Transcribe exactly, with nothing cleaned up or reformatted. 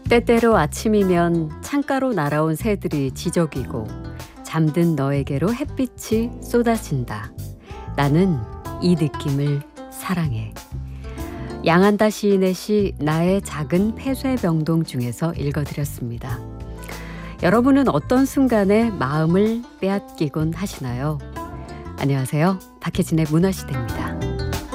때때로 아침이면 창가로 날아온 새들이 지저귀고 잠든 너에게로 햇빛이 쏟아진다. 나는 이 느낌을 사랑해. 양한다 시인의 시 나의 작은 폐쇄병동 중에서 읽어드렸습니다. 여러분은 어떤 순간에 마음을 빼앗기곤 하시나요? 안녕하세요. 박혜진의 문화시대입니다.